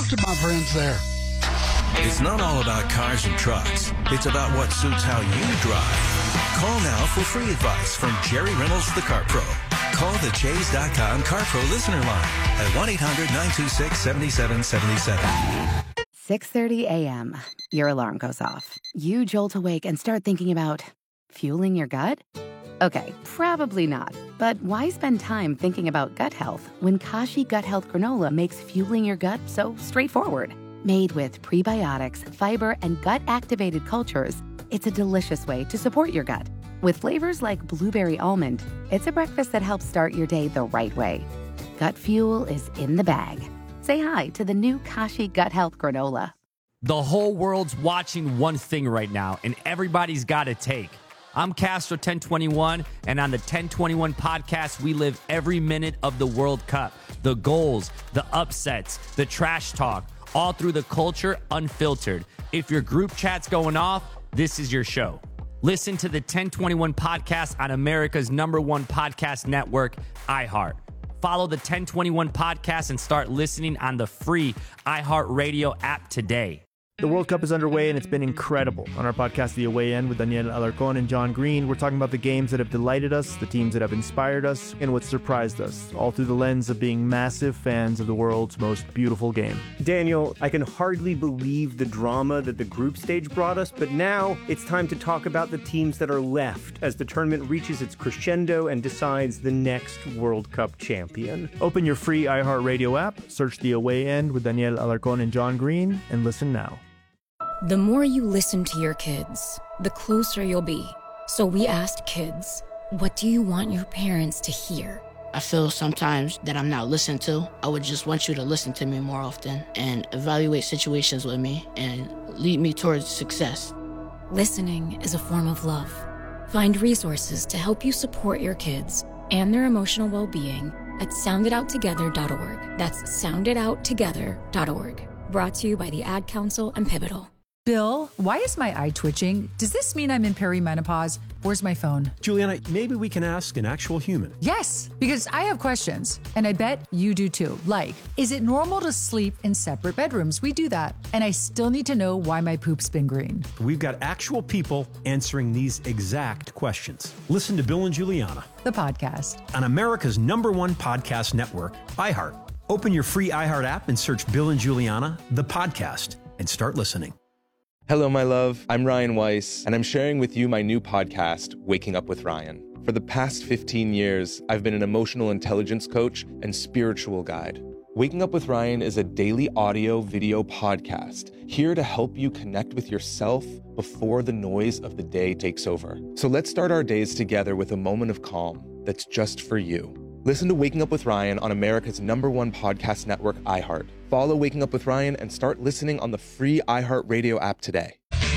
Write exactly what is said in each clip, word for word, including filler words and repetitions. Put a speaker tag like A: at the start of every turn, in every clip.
A: talk to my friends there.
B: It's not all about cars and trucks. It's about what suits how you drive. Call now for free advice from Jerry Reynolds, the Car Pro. Call the Chase dot com Car Pro listener line at one eight hundred nine two six seven seven seven seven.
C: six thirty a.m. Your alarm goes off. You jolt awake and start thinking about fueling your gut? Okay, probably not. But why spend time thinking about gut health when Kashi Gut Health Granola makes fueling your gut so straightforward? Made with prebiotics, fiber, and gut-activated cultures, it's a delicious way to support your gut. With flavors like blueberry almond, it's a breakfast that helps start your day the right way. Gut fuel is in the bag. Say hi to the new Kashi Gut Health Granola.
D: The whole world's watching one thing right now, and everybody's got a take. I'm Castro ten twenty-one, and on the ten twenty-one podcast, we live every minute of the World Cup. The goals, the upsets, the trash talk, all through the culture, unfiltered. If your group chat's going off, this is your show. Listen to the ten twenty-one podcast on America's number one podcast network, iHeart. Follow the ten twenty-one podcast and start listening on the free iHeartRadio app today.
E: The World Cup is underway, and it's been incredible. On our podcast, The Away End, with Daniel Alarcón and John Green, we're talking about the games that have delighted us, the teams that have inspired us, and what surprised us, all through the lens of being massive fans of the world's most beautiful game.
F: Daniel, I can hardly believe the drama that the group stage brought us, but now it's time to talk about the teams that are left as the tournament reaches its crescendo and decides the next World Cup champion.
E: Open your free iHeartRadio app, search The Away End with Daniel Alarcón and John Green, and listen now.
G: The more you listen to your kids, the closer you'll be. So we asked kids, what do you want your parents to hear?
H: I feel sometimes that I'm not listened to. I would just want you to listen to me more often and evaluate situations with me and lead me towards success.
G: Listening is a form of love. Find resources to help you support your kids and their emotional well-being at sound it out together dot org. That's sound it out together dot org. Brought to you by the Ad Council and Pivotal.
I: Bill, why is my eye twitching? Does this mean I'm in perimenopause? Where's my phone?
J: Juliana, maybe we can ask an actual human.
I: Yes, because I have questions, and I bet you do too. Like, is it normal to sleep in separate bedrooms? We do that. And I still need to know why my poop's been green.
J: We've got actual people answering these exact questions. Listen to Bill and Juliana,
I: the podcast,
J: on America's number one podcast network, iHeart. Open your free iHeart app and search Bill and Juliana, the podcast, and start listening.
K: Hello, my love. I'm Ryan Weiss, and I'm sharing with you my new podcast, Waking Up with Ryan. For the past fifteen years, I've been an emotional intelligence coach and spiritual guide. Waking Up with Ryan is a daily audio video podcast here to help you connect with yourself before the noise of the day takes over. So let's start our days together with a moment of calm that's just for you. Listen to Waking Up with Ryan on America's number one podcast network, iHeart. Follow Waking Up with Ryan and start listening on the free iHeartRadio app today.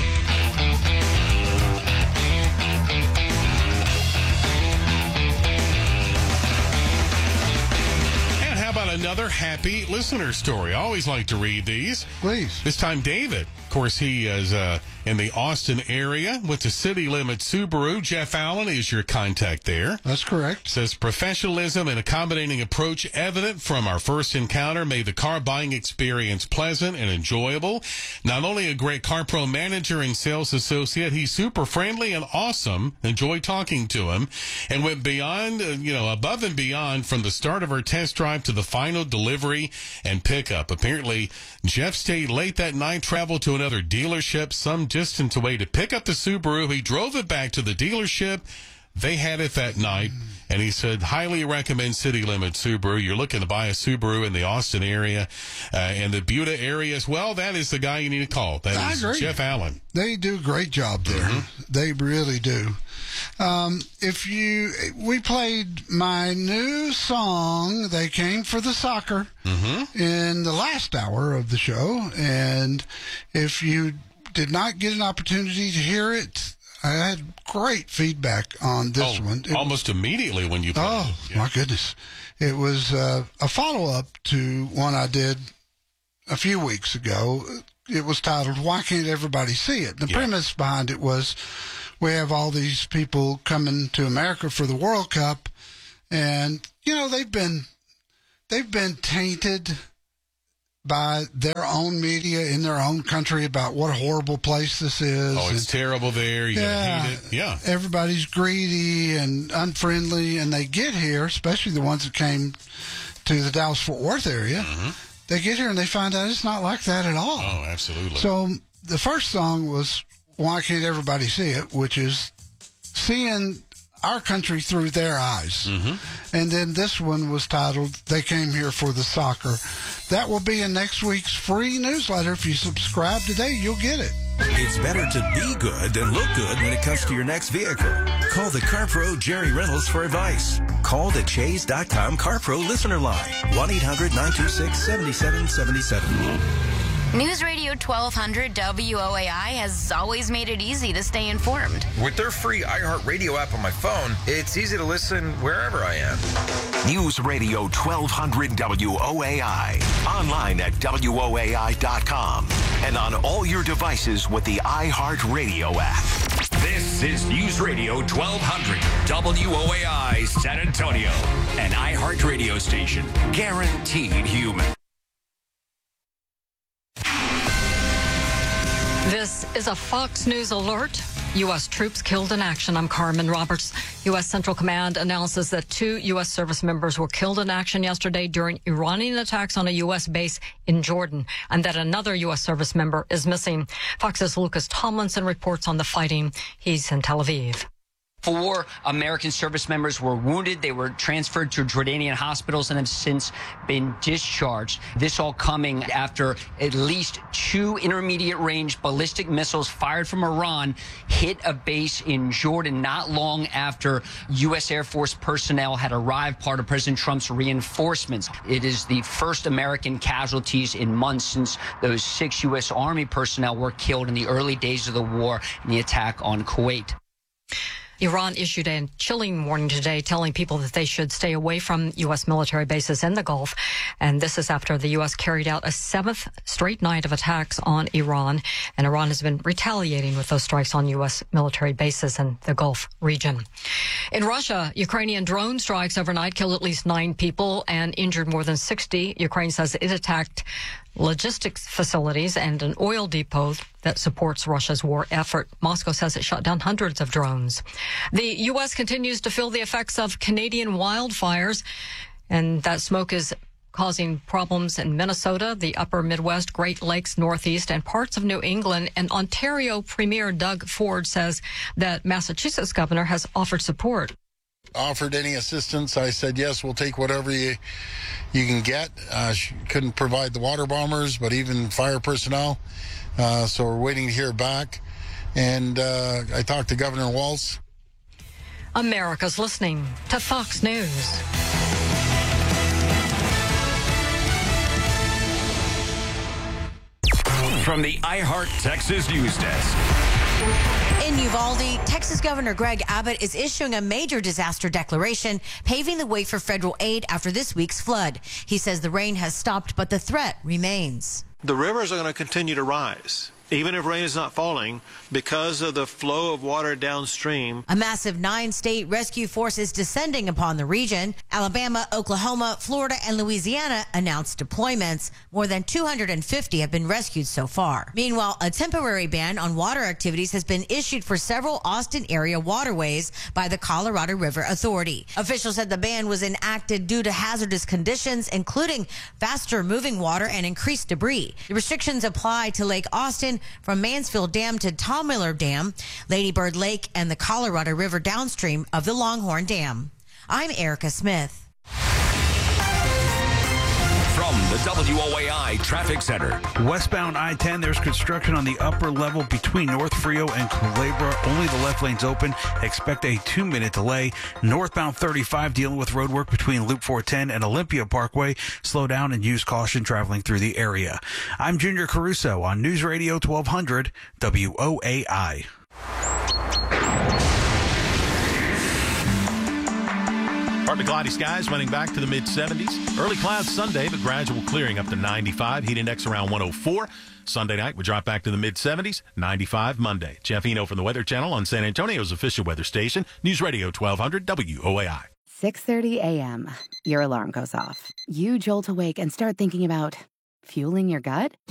L: And how about another happy listener story? I always like to read these.
A: Please.
L: This time, David. Of course, he is uh, in the Austin area with the City Limit Subaru. Jeff Allen is your contact there.
A: That's correct.
L: Says professionalism and accommodating approach evident from our first encounter made the car buying experience pleasant and enjoyable. Not only a great car pro manager and sales associate, he's super friendly and awesome. Enjoy talking to him, and went beyond, uh, you know, above and beyond from the start of our test drive to the final delivery and pickup. Apparently, Jeff stayed late that night, traveled to another dealership some distance away to pick up the Subaru. He drove it back to the dealership. They had it that night, and he said, highly recommend City Limit Subaru. You're looking to buy a Subaru in the Austin area uh, and the Buda area as well. That is the guy you need to call. That
A: I
L: is
A: agree.
L: Jeff Allen.
A: They do a great job there. Mm-hmm. They really do. Um, if you, we played my new song, They Came for the Soccer, mm-hmm. in the last hour of the show. And if you did not get an opportunity to hear it, I had great feedback on this
L: oh,
A: one. It,
L: almost immediately when you played
A: oh,
L: it. Yeah.
A: my goodness. It was uh, a follow-up to one I did a few weeks ago. It was titled, Why Can't Everybody See It? The yeah. premise behind it was we have all these people coming to America for the World Cup, and, you know, they've been they've been tainted by their own media in their own country about what a horrible place this is.
L: Oh, it's
A: and,
L: terrible there. You're
A: yeah,
L: going to hate it. Yeah.
A: Everybody's greedy and unfriendly, and they get here, especially the ones that came to the Dallas-Fort Worth area.
L: Mm-hmm.
A: They get here and they find out it's not like that at all.
L: Oh, absolutely.
A: So the first song was Why Can't Everybody See It, which is seeing our country through their eyes.
L: Mm-hmm.
A: And then this one was titled They Came Here for the Soccer. That will be in next week's free newsletter. If you subscribe today, you'll get it.
B: It's better to be good than look good when it comes to your next vehicle. Call the CarPro Jerry Reynolds for advice. Call the Chase dot com CarPro listener line, one eight hundred nine two six seven seven seven seven.
M: News Radio twelve hundred W O A I has always made it easy to stay informed.
N: With their free iHeartRadio app on my phone, it's easy to listen wherever I am.
O: News Radio twelve hundred W O A I. Online at W O A I dot com. And on all your devices with the iHeartRadio app.
P: This is News Radio twelve hundred W O A I San Antonio. An iHeartRadio station. Guaranteed human.
Q: This is a Fox News alert. U S troops killed in action. I'm Carmen Roberts. U S Central Command announces that two U S service members were killed in action yesterday during Iranian attacks on a U S base in Jordan, and that another U S service member is missing. Fox's Lucas Tomlinson reports on the fighting. He's in Tel Aviv.
R: Four American service members were wounded. They were transferred to Jordanian hospitals and have since been discharged. This all coming after at least two intermediate-range ballistic missiles fired from Iran hit a base in Jordan not long after U S Air Force personnel had arrived, part of President Trump's reinforcements. It is the first American casualties in months since those six U S Army personnel were killed in the early days of the war in the attack on Kuwait.
Q: Iran issued a chilling warning today telling people that they should stay away from U S military bases in the Gulf. And this is after the U S carried out a seventh straight night of attacks on Iran. And Iran has been retaliating with those strikes on U S military bases in the Gulf region. In Russia, Ukrainian drone strikes overnight killed at least nine people and injured more than sixty. Ukraine says it attacked logistics facilities and an oil depot that supports Russia's war effort. Moscow says it shot down hundreds of drones. The U S continues to feel the effects of Canadian wildfires, and that smoke is causing problems in Minnesota, the upper Midwest, Great Lakes, Northeast, and parts of New England. And Ontario Premier Doug Ford says that Massachusetts governor has offered support.
S: Offered any assistance, I said, yes, we'll take whatever you you can get. Uh, she couldn't provide the water bombers, but even fire personnel. Uh, so we're waiting to hear back. And uh, I talked to Governor Walz.
Q: America's listening to Fox News.
P: From the iHeart Texas News Desk.
T: In Uvalde, Texas Governor Greg Abbott is issuing a major disaster declaration, paving the way for federal aid after this week's flood. He says the rain has stopped, but the threat remains.
U: The rivers are going to continue to rise, even if rain is not falling, because of the flow of water downstream.
T: A massive nine-state rescue force is descending upon the region. Alabama, Oklahoma, Florida, and Louisiana announced deployments. More than two hundred fifty have been rescued so far. Meanwhile, a temporary ban on water activities has been issued for several Austin area waterways by the Colorado River Authority. Officials said the ban was enacted due to hazardous conditions, including faster moving water and increased debris. The restrictions apply to Lake Austin from Mansfield Dam to Tom Miller Dam, Lady Bird Lake, and the Colorado River downstream of the Longhorn Dam. I'm Erica Smith.
P: From the W O A I Traffic Center.
V: Westbound I ten, there's construction on the upper level between North Frio and Culebra. Only the left lane's open. Expect a two-minute delay. Northbound thirty-five dealing with road work between Loop four ten and Olympia Parkway. Slow down and use caution traveling through the area. I'm Junior Caruso on News Radio twelve hundred W O A I.
W: Partly cloudy skies running back to the mid seventies. Early clouds Sunday, but gradual clearing up to ninety-five. Heat index around one oh four. Sunday night, we drop back to the mid seventies. ninety-five Monday. Jeff Eno from the Weather Channel on San Antonio's official weather station. News Radio twelve hundred W O A I.
C: six thirty a.m. Your alarm goes off. You jolt awake and start thinking about fueling your gut?